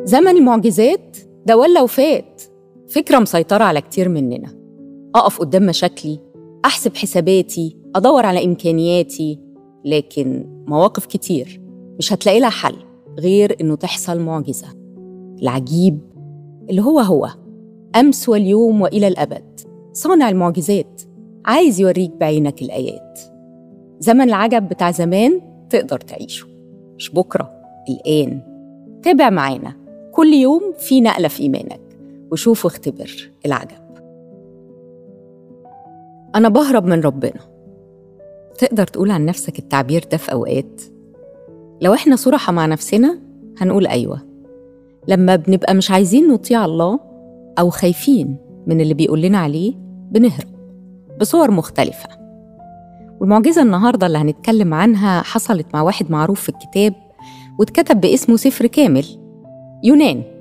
زمن المعجزات ده ولا وفات، فكرة مسيطرة على كتير مننا. أقف قدام مشاكلي، أحسب حساباتي، أدور على إمكانياتي، لكن مواقف كتير مش هتلاقي لها حل غير إنه تحصل معجزة. العجيب اللي هو أمس واليوم وإلى الأبد، صانع المعجزات عايز يوريك بعينك الآيات. زمن العجب بتاع زمان تقدر تعيشه، مش بكرة، الآن. تابع معانا كل يوم في نقلة في إيمانك، وشوف واختبر العجب. أنا بهرب من ربنا. تقدر تقول عن نفسك التعبير ده في أوقات؟ لو إحنا صراحة مع نفسنا هنقول أيوة. لما بنبقى مش عايزين نطيع الله أو خايفين من اللي بيقول لنا عليه بنهرب بصور مختلفة. والمعجزة النهاردة اللي هنتكلم عنها حصلت مع واحد معروف في الكتاب واتكتب باسمه سفر كامل، يونان.